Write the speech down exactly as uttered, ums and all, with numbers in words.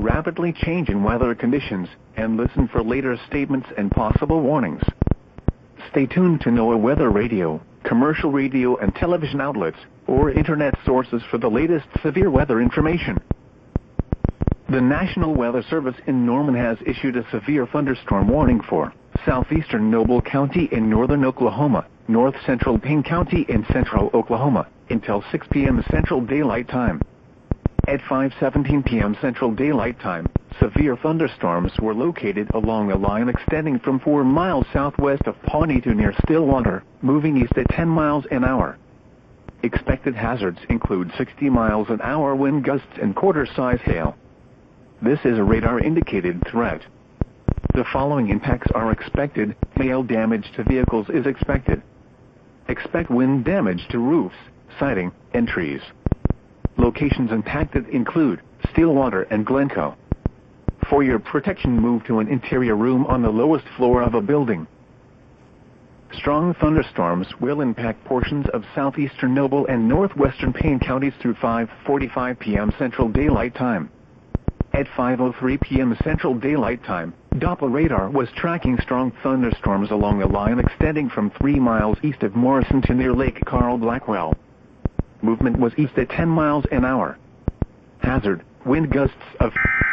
rapidly changing weather conditions, and listen for later statements and possible warnings. Stay tuned to NOAA Weather Radio, commercial radio and television outlets, or internet sources for the latest severe weather information. The National Weather Service in Norman has issued a severe thunderstorm warning for southeastern Noble County in northern Oklahoma, north central Payne County in central Oklahoma, until six p m Central Daylight Time. At five seventeen p m Central Daylight Time, severe thunderstorms were located along a line extending from four miles southwest of Pawnee to near Stillwater, moving east at ten miles an hour. Expected hazards include sixty miles an hour wind gusts and quarter-size hail. This is a radar-indicated threat. The following impacts are expected. Hail damage to vehicles is expected. Expect wind damage to roofs, siding, and trees. Locations impacted include Stillwater and Glencoe. For your protection, move to an interior room on the lowest floor of a building. Strong thunderstorms will impact portions of southeastern Noble and northwestern Payne counties through five forty-five p m Central Daylight Time. At five oh three p m Central Daylight Time, Doppler radar was tracking strong thunderstorms along a line extending from three miles east of Morrison to near Lake Carl Blackwell. Movement was east at ten miles an hour. Hazard, wind gusts of